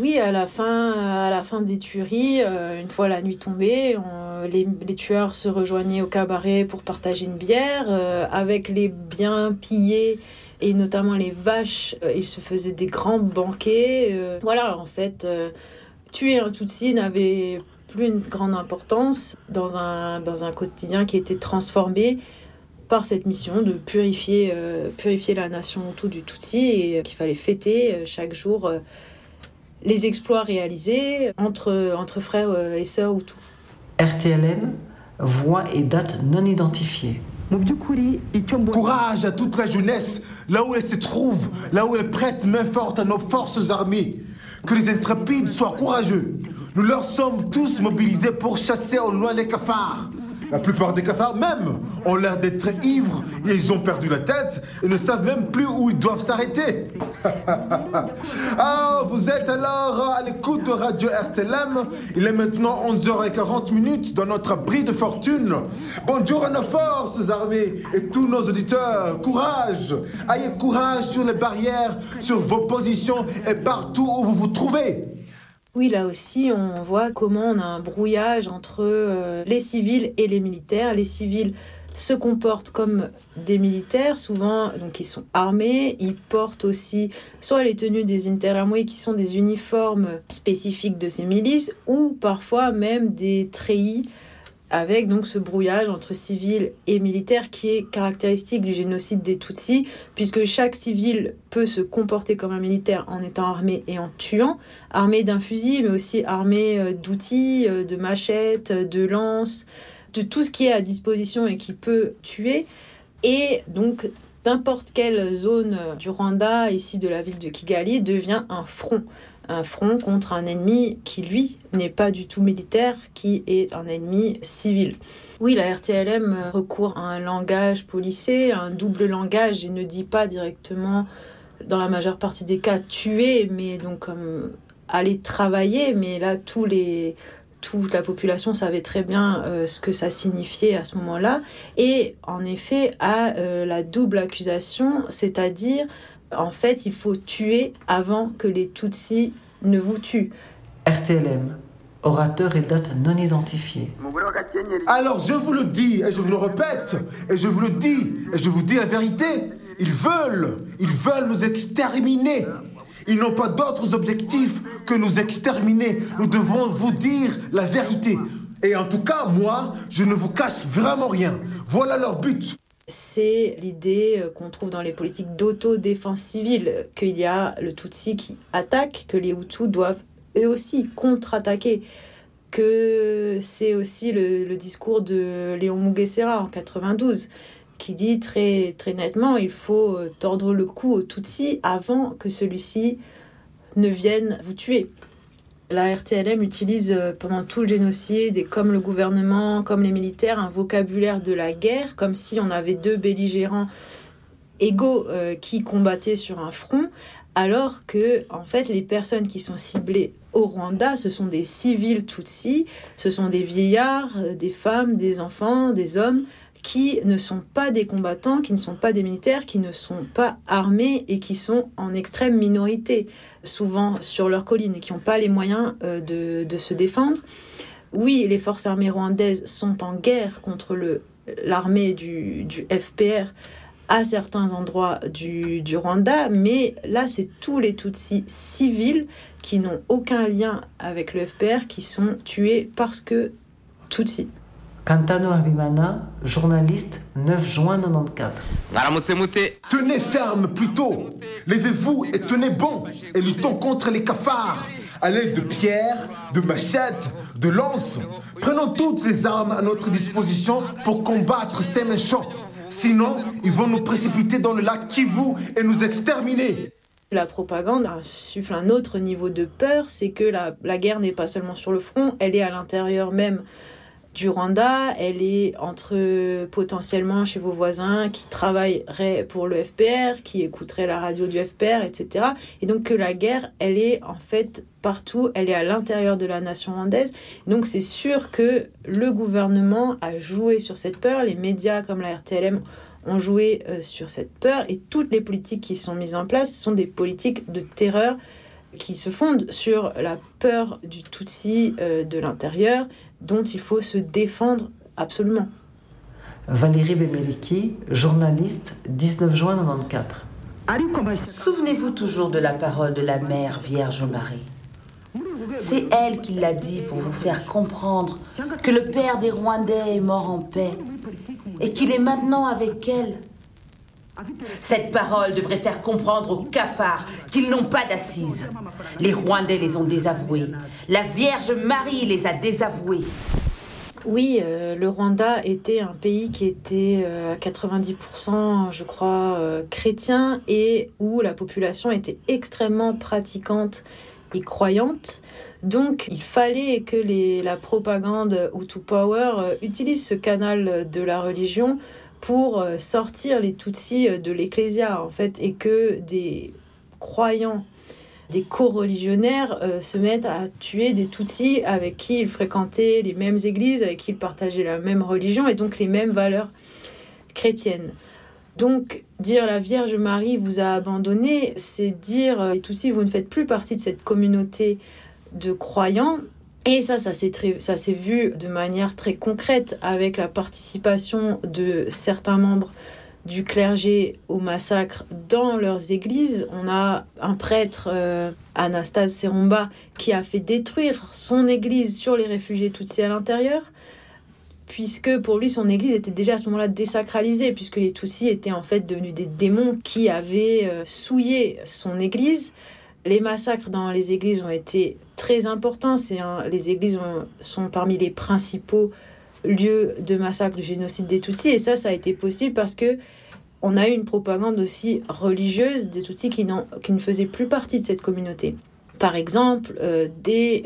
Oui, à la fin des tueries, une fois la nuit tombée, les tueurs se rejoignaient au cabaret pour partager une bière. Avec les biens pillés et notamment les vaches, ils se faisaient des grands banquets. Voilà, en fait, tuer un Tutsi n'avait plus une grande importance dans un quotidien qui était transformé par cette mission de purifier la nation Hutu du Tutsi et qu'il fallait fêter chaque jour les exploits réalisés entre frères et sœurs Hutu. RTLM, voix et date non identifiées. Courage à toute la jeunesse, là où elle se trouve, là où elle prête main forte à nos forces armées. Que les intrépides soient courageux. Nous leur sommes tous mobilisés pour chasser au loin les cafards. La plupart des cafards même ont l'air d'être ivres et ils ont perdu la tête et ne savent même plus où ils doivent s'arrêter. Ah, vous êtes alors à l'écoute de Radio RTLM. Il est maintenant 11h40 dans notre abri de fortune. Bonjour à nos forces armées et tous nos auditeurs. Courage! Ayez courage sur les barrières, sur vos positions et partout où vous vous trouvez. Oui, là aussi, on voit comment on a un brouillage entre les civils et les militaires. Les civils se comportent comme des militaires, souvent, donc ils sont armés. Ils portent aussi soit les tenues des Interahamwe, qui sont des uniformes spécifiques de ces milices, ou parfois même des treillis, avec donc ce brouillage entre civils et militaires qui est caractéristique du génocide des Tutsis, puisque chaque civil peut se comporter comme un militaire en étant armé et en tuant, armé d'un fusil, mais aussi armé d'outils, de machettes, de lances, de tout ce qui est à disposition et qui peut tuer. Et donc, n'importe quelle zone du Rwanda, ici de la ville de Kigali, devient un front contre un ennemi qui, lui, n'est pas du tout militaire, qui est un ennemi civil. Oui, la RTLM recourt à un langage policé, un double langage, et ne dit pas directement, dans la majeure partie des cas, tuer, mais donc aller travailler. Mais là, toute la population savait très bien ce que ça signifiait à ce moment-là. Et en effet, à la double accusation, c'est-à-dire, en fait, il faut tuer avant que les Tutsis ne vous tuent. RTLM, orateur et date non identifiée. Alors je vous le dis et je vous le répète et je vous le dis et je vous dis la vérité. Ils veulent nous exterminer. Ils n'ont pas d'autres objectifs que nous exterminer. Nous devons vous dire la vérité. Et en tout cas, moi, je ne vous cache vraiment rien. Voilà leur but. C'est l'idée qu'on trouve dans les politiques d'autodéfense civile, qu'il y a le Tutsi qui attaque, que les Hutus doivent eux aussi contre-attaquer, que c'est aussi le discours de Léon Mugesera en 92, qui dit très, très nettement il faut tordre le cou au Tutsi avant que celui-ci ne vienne vous tuer. La RTLM utilise pendant tout le génocide, et comme le gouvernement, comme les militaires, un vocabulaire de la guerre, comme si on avait deux belligérants égaux qui combattaient sur un front, alors que, en fait, les personnes qui sont ciblées au Rwanda, ce sont des civils Tutsis, ce sont des vieillards, des femmes, des enfants, des hommes, qui ne sont pas des combattants, qui ne sont pas des militaires, qui ne sont pas armés et qui sont en extrême minorité, souvent sur leurs collines, et qui n'ont pas les moyens de se défendre. Oui, les forces armées rwandaises sont en guerre contre l'armée du FPR à certains endroits du Rwanda, mais là, c'est tous les Tutsis civils qui n'ont aucun lien avec le FPR qui sont tués parce que Tutsis. Kantano Habimana, journaliste, 9 juin 94. Tenez ferme plutôt. Levez-vous et tenez bon. Et luttons contre les cafards. À l'aide de pierres, de machettes, de lances. Prenons toutes les armes à notre disposition pour combattre ces méchants. Sinon, ils vont nous précipiter dans le lac Kivu et nous exterminer. La propagande insuffle un autre niveau de peur, c'est que la guerre n'est pas seulement sur le front, elle est à l'intérieur même du Rwanda, elle est potentiellement chez vos voisins qui travailleraient pour le FPR, qui écouteraient la radio du FPR, etc. Et donc que la guerre, elle est en fait partout, elle est à l'intérieur de la nation rwandaise. Donc c'est sûr que le gouvernement a joué sur cette peur, les médias comme la RTLM ont joué sur cette peur, et toutes les politiques qui sont mises en place sont des politiques de terreur qui se fonde sur la peur du Tutsi de l'intérieur, dont il faut se défendre absolument. Valérie Bemeliki, journaliste, 19 juin 1994. Souvenez-vous toujours de la parole de la Mère Vierge Marie. C'est elle qui l'a dit pour vous faire comprendre que le père des Rwandais est mort en paix et qu'il est maintenant avec elle. Cette parole devrait faire comprendre aux cafards qu'ils n'ont pas d'assises. Les Rwandais les ont désavoués. La Vierge Marie les a désavoués. Oui, le Rwanda était un pays qui était à 90%, je crois, chrétien et où la population était extrêmement pratiquante et croyante. Donc, il fallait que la propagande Hutu Power utilise ce canal de la religion pour sortir les Tutsis de l'ecclésia, en fait, et que des croyants, des co-religionnaires se mettent à tuer des Tutsis avec qui ils fréquentaient les mêmes églises, avec qui ils partageaient la même religion et donc les mêmes valeurs chrétiennes. Donc, dire la Vierge Marie vous a abandonné, c'est dire les Tutsis, vous ne faites plus partie de cette communauté de croyants. Et ça s'est vu de manière très concrète avec la participation de certains membres du clergé au massacre dans leurs églises. On a un prêtre, Anastase Seromba, qui a fait détruire son église sur les réfugiés Tutsis à l'intérieur, puisque pour lui, son église était déjà à ce moment-là désacralisée, puisque les Tutsis étaient en fait devenus des démons qui avaient souillé son église. Les massacres dans les églises ont été très importants. Les églises sont parmi les principaux lieux de massacre du génocide des Tutsis. Et ça a été possible parce que on a eu une propagande aussi religieuse des Tutsis qui ne faisaient plus partie de cette communauté. Par exemple, dès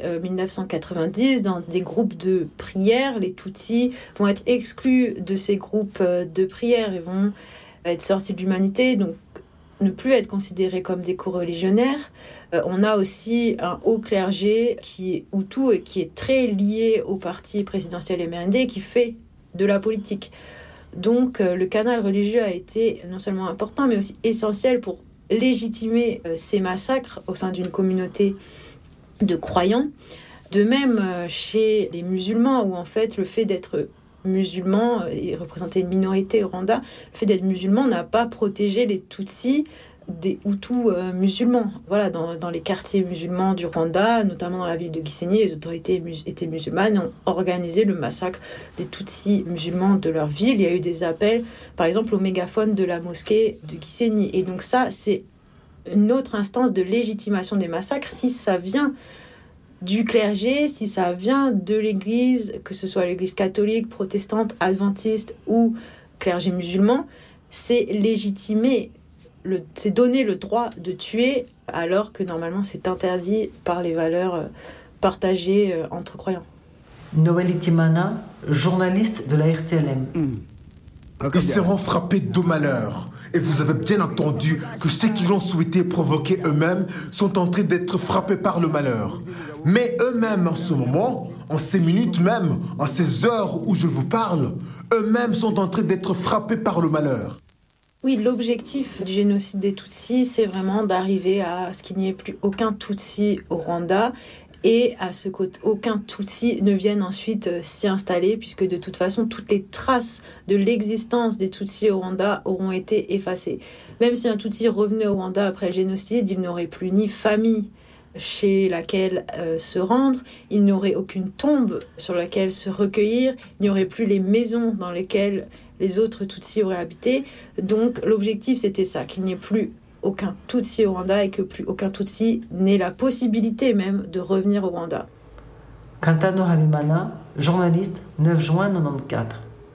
1990, dans des groupes de prière, les Tutsis vont être exclus de ces groupes de prière et vont être sortis de l'humanité, donc ne plus être considérés comme des co-religionnaires. On a aussi un haut clergé qui est Hutu et qui est très lié au parti présidentiel MRND qui fait de la politique. Donc le canal religieux a été non seulement important mais aussi essentiel pour légitimer ces massacres au sein d'une communauté de croyants. De même chez les musulmans où en fait le fait d'être musulman et représenter une minorité au Rwanda, le fait d'être musulman n'a pas protégé les Tutsis des Hutus musulmans. Voilà, dans les quartiers musulmans du Rwanda, notamment dans la ville de Gisenyi, les autorités étaient musulmanes et ont organisé le massacre des Tutsis musulmans de leur ville. Il y a eu des appels, par exemple, au mégaphone de la mosquée de Gisenyi. Et donc ça, c'est une autre instance de légitimation des massacres si ça vient du clergé, si ça vient de l'église, que ce soit l'église catholique, protestante, adventiste ou clergé musulman, c'est légitimer, c'est donner le droit de tuer alors que normalement c'est interdit par les valeurs partagées entre croyants. Noël Itimana, journaliste de la RTLM. Ils seront frappés de malheur. Et vous avez bien entendu que ceux qui l'ont souhaité provoquer eux-mêmes sont en train d'être frappés par le malheur. Mais eux-mêmes en ce moment, en ces minutes même, en ces heures où je vous parle, eux-mêmes sont en train d'être frappés par le malheur. Oui, l'objectif du génocide des Tutsis, c'est vraiment d'arriver à ce qu'il n'y ait plus aucun Tutsi au Rwanda et à ce qu'aucun Tutsi ne vienne ensuite s'y installer, puisque de toute façon, toutes les traces de l'existence des Tutsis au Rwanda auront été effacées. Même si un Tutsi revenait au Rwanda après le génocide, il n'aurait plus ni famille chez laquelle se rendre, il n'aurait aucune tombe sur laquelle se recueillir, il n'y aurait plus les maisons dans lesquelles les autres Tutsis auraient habité. Donc l'objectif, c'était ça, qu'il n'y ait plus aucun Tutsi au Rwanda et que plus aucun Tutsi n'ait la possibilité même de revenir au Rwanda. Kantano Habimana, journaliste, 9 juin 1994.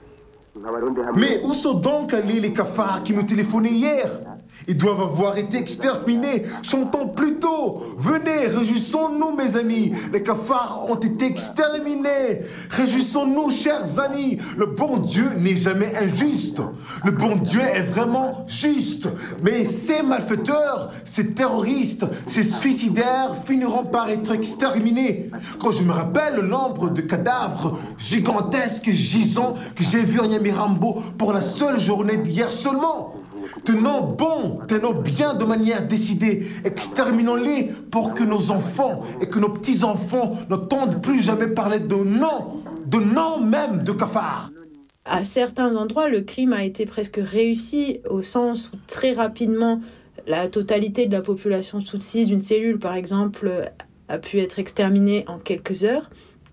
Mais où sont donc allés les cafards qui nous téléphonaient hier ? Ils doivent avoir été exterminés. Chantons plutôt. Venez, réjouissons-nous, mes amis. Les cafards ont été exterminés. Réjouissons-nous, chers amis. Le bon Dieu n'est jamais injuste. Le bon Dieu est vraiment juste. Mais ces malfaiteurs, ces terroristes, ces suicidaires finiront par être exterminés. Quand je me rappelle le nombre de cadavres gigantesques gisants que j'ai vus à Nyamirambo pour la seule journée d'hier seulement. Tenons bien de manière décidée. Exterminons-les pour que nos enfants et que nos petits-enfants n'entendent plus jamais parler de nom même de cafards. À certains endroits, le crime a été presque réussi au sens où très rapidement, la totalité de la population Tutsi d'une cellule, par exemple, a pu être exterminée en quelques heures.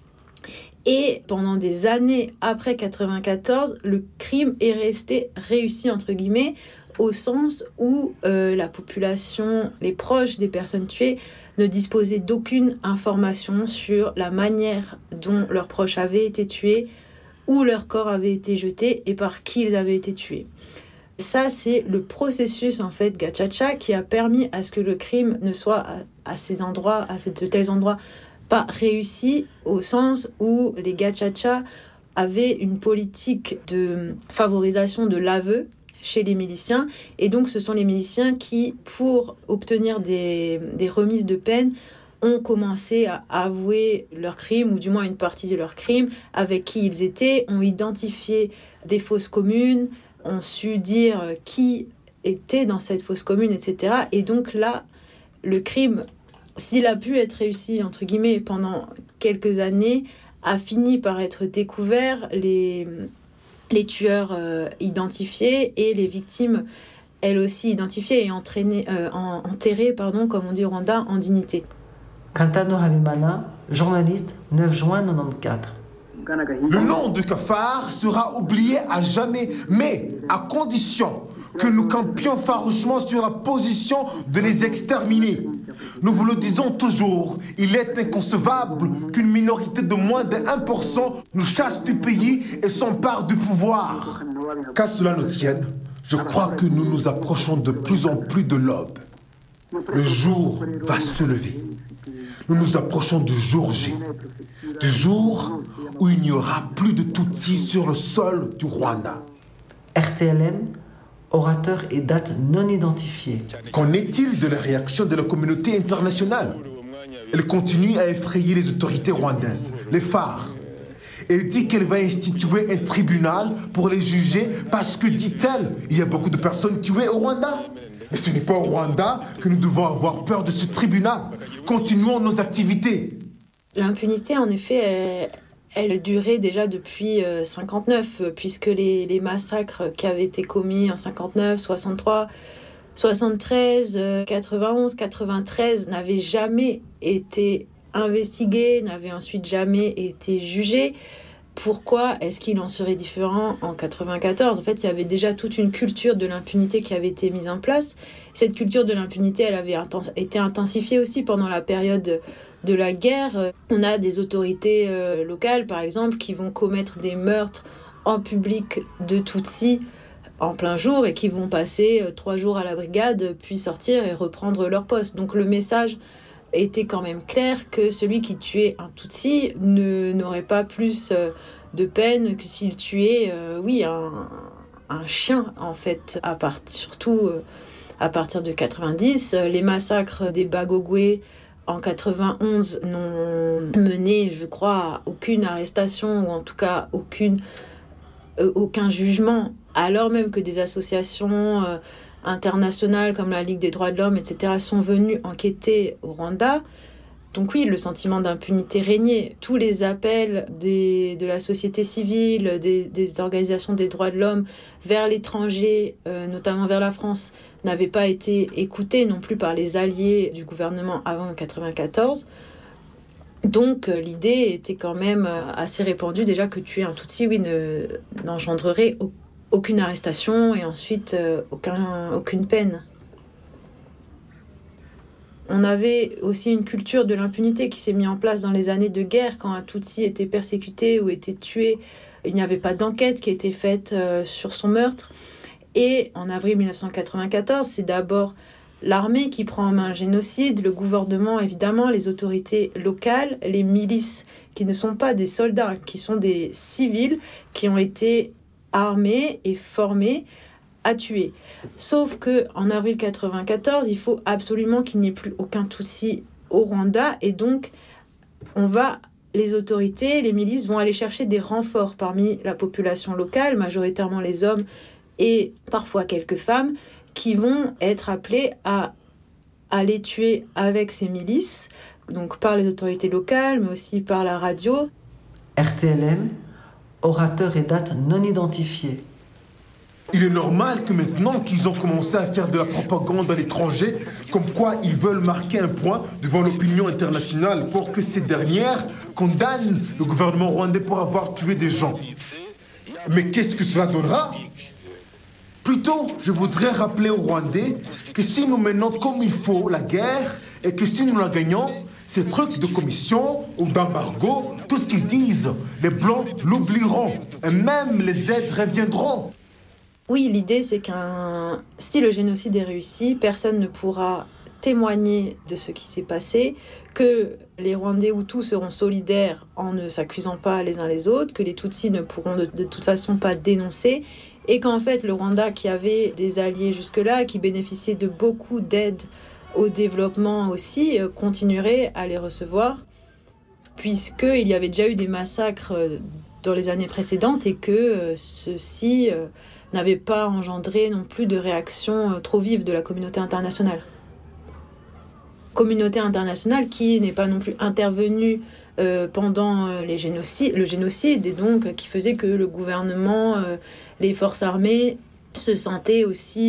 Et pendant des années après 1994, le crime est resté réussi, entre guillemets, au sens où la population, les proches des personnes tuées, ne disposaient d'aucune information sur la manière dont leurs proches avaient été tués, où leur corps avait été jeté et par qui ils avaient été tués. Ça, c'est le processus, en fait, Gacaca, qui a permis à ce que le crime ne soit à ces endroits, de tels endroits, pas réussi, au sens où les Gacaca avaient une politique de favorisation de l'aveu chez les miliciens. Et donc, ce sont les miliciens qui, pour obtenir des remises de peine, ont commencé à avouer leurs crimes, ou du moins une partie de leurs crimes, avec qui ils étaient, ont identifié des fosses communes, ont su dire qui était dans cette fosse commune, etc. Et donc là, le crime, s'il a pu être réussi, entre guillemets, pendant quelques années, a fini par être découvert, les tueurs identifiés et les victimes, elles aussi identifiées et enterrées, comme on dit au Rwanda, en dignité. Kantano Habimana, journaliste, 9 juin 1994. Le nom de cafard sera oublié à jamais, mais à condition que nous campions farouchement sur la position de les exterminer. Nous vous le disons toujours, il est inconcevable qu'une minorité de moins de 1% nous chasse du pays et s'empare du pouvoir. Qu'à cela ne tienne, je crois que nous nous approchons de plus en plus de l'aube. Le jour va se lever. Nous nous approchons du jour J, du jour où il n'y aura plus de Tutsis sur le sol du Rwanda. RTLM, orateur et date non identifiée. Qu'en est-il de la réaction de la communauté internationale? Elle continue à effrayer les autorités rwandaises, les phares. Elle dit qu'elle va instituer un tribunal pour les juger parce que, dit-elle, il y a beaucoup de personnes tuées au Rwanda. Mais ce n'est pas au Rwanda que nous devons avoir peur de ce tribunal. Continuons nos activités. L'impunité, en effet, elle durait déjà depuis 1959, puisque les massacres qui avaient été commis en 1959, 63, 73, 91, 93 n'avaient jamais été investigués, n'avaient ensuite jamais été jugés. Pourquoi est-ce qu'il en serait différent en 1994 ? En fait, il y avait déjà toute une culture de l'impunité qui avait été mise en place. Cette culture de l'impunité, elle avait été intensifiée aussi pendant la période de la guerre. On a des autorités locales, par exemple, qui vont commettre des meurtres en public de Tutsis en plein jour et qui vont passer 3 jours à la brigade, puis sortir et reprendre leur poste. Donc le message était quand même clair que celui qui tuait un Tutsi n'aurait pas plus de peine que s'il tuait un chien, en fait, surtout à partir de 90. Les massacres des Bagogwe en 91 n'ont mené, je crois, à aucune arrestation, ou en tout cas aucun jugement, alors même que des associations internationales comme la Ligue des droits de l'homme, etc., sont venues enquêter au Rwanda. Donc oui, le sentiment d'impunité régnait. Tous les appels de la société civile, des organisations des droits de l'homme vers l'étranger, notamment vers la France, n'avaient pas été écoutés non plus par les alliés du gouvernement avant 1994. Donc l'idée était quand même assez répandue déjà que tuer un Tutsi, n'engendrerait aucune arrestation et ensuite aucune peine. On avait aussi une culture de l'impunité qui s'est mise en place dans les années de guerre. Quand un Tutsi était persécuté ou était tué, il n'y avait pas d'enquête qui était faite sur son meurtre. Et en avril 1994, c'est d'abord l'armée qui prend en main le génocide, le gouvernement évidemment, les autorités locales, les milices qui ne sont pas des soldats, qui sont des civils qui ont été armés et formés à tuer. Sauf qu'en avril 1994, il faut absolument qu'il n'y ait plus aucun Tutsi au Rwanda et donc les autorités, les milices vont aller chercher des renforts parmi la population locale, majoritairement les hommes et parfois quelques femmes qui vont être appelées à les tuer avec ces milices, donc par les autorités locales, mais aussi par la radio. RTLM, orateur et date non identifiés. Il est normal que maintenant qu'ils ont commencé à faire de la propagande à l'étranger, comme quoi ils veulent marquer un point devant l'opinion internationale pour que ces dernières condamnent le gouvernement rwandais pour avoir tué des gens. Mais qu'est-ce que cela donnera ? Plutôt, je voudrais rappeler aux Rwandais que si nous menons comme il faut la guerre et que si nous la gagnons, ces trucs de commission ou d'embargo, tout ce qu'ils disent, les Blancs l'oublieront et même les aides reviendront. Oui, l'idée c'est si le génocide est réussi, personne ne pourra témoigner de ce qui s'est passé, que les Rwandais Hutus seront solidaires en ne s'accusant pas les uns les autres, que les Tutsis ne pourront de toute façon pas dénoncer, et qu'en fait le Rwanda, qui avait des alliés jusque-là, qui bénéficiait de beaucoup d'aide au développement aussi, continuerait à les recevoir, puisqu'il y avait déjà eu des massacres dans les années précédentes et que ceux-ci n'avaient pas engendré non plus de réaction trop vive de la communauté internationale. Communauté internationale qui n'est pas non plus intervenue pendant le génocide, et donc qui faisait que le gouvernement, les forces armées ne se sentaient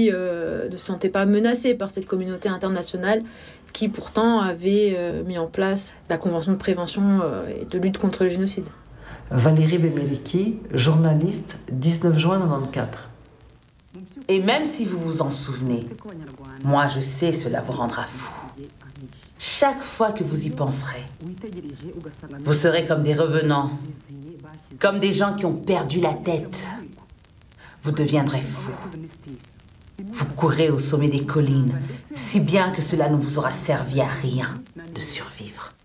pas menacées par cette communauté internationale qui pourtant avait mis en place la Convention de prévention et de lutte contre le génocide. Valérie Bemeliki, journaliste, 19 juin 1994. Et même si vous vous en souvenez, moi je sais cela vous rendra fou. Chaque fois que vous y penserez, vous serez comme des revenants, comme des gens qui ont perdu la tête. Vous deviendrez fou. Vous courrez au sommet des collines, si bien que cela ne vous aura servi à rien de survivre.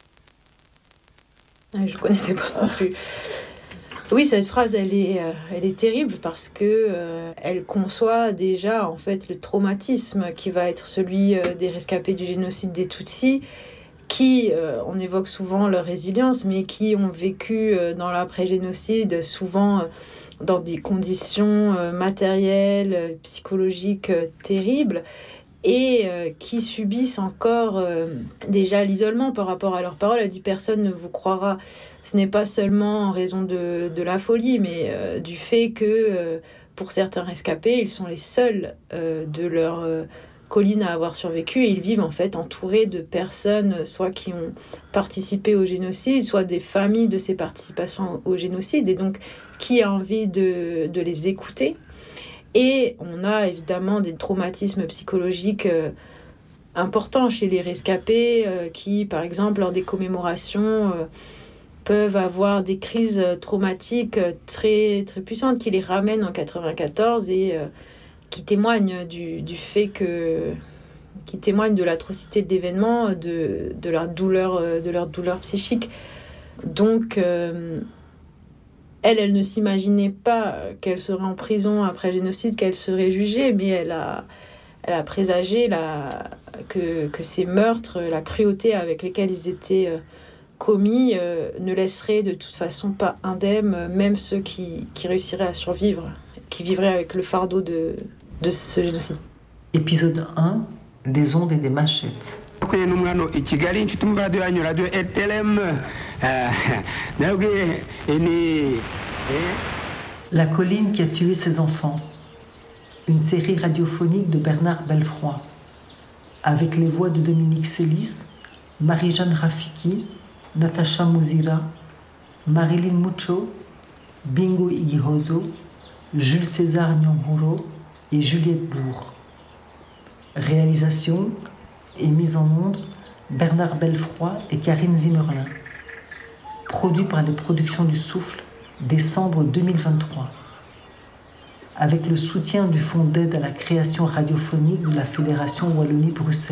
Je ne connaissais pas non plus. Oui, cette phrase, elle est terrible parce que elle conçoit déjà en fait le traumatisme qui va être celui des rescapés du génocide des Tutsis, qui, on évoque souvent leur résilience, mais qui ont vécu dans l'après-génocide souvent dans des conditions matérielles, psychologiques terribles, et qui subissent encore déjà l'isolement par rapport à leurs paroles. Elle dit « personne ne vous croira ». Ce n'est pas seulement en raison de la folie, mais du fait que pour certains rescapés, ils sont les seuls de leur colline à avoir survécu, et ils vivent en fait entourés de personnes soit qui ont participé au génocide, soit des familles de ces participations au génocide, et donc qui a envie de les écouter. Et on a évidemment des traumatismes psychologiques importants chez les rescapés qui, par exemple, lors des commémorations, peuvent avoir des crises traumatiques très, très puissantes qui les ramènent en 1994 et qui témoignent du fait que... qui témoignent de l'atrocité de l'événement, de leur douleur psychique. Donc... Elle ne s'imaginait pas qu'elle serait en prison après le génocide, qu'elle serait jugée, mais elle a présagé que ces meurtres, la cruauté avec lesquels ils étaient commis, ne laisseraient de toute façon pas indemnes, même ceux qui réussiraient à survivre, qui vivraient avec le fardeau de ce génocide. Épisode 1, des ondes et des machettes. La colline qui a tué ses enfants. Une série radiophonique de Bernard Belfroy. Avec les voix de Dominique Sélis, Marie-Jeanne Rafiki, Natacha Mouzira, Marilyn Mucho, Bingo Igihozo, Jules César Nyongoro et Juliette Bourg. Réalisation et mise en onde Bernard Belfroy et Karine Zimmerlin. Produit par les Productions du Souffle, décembre 2023. Avec le soutien du Fonds d'aide à la création radiophonique de la Fédération Wallonie-Bruxelles.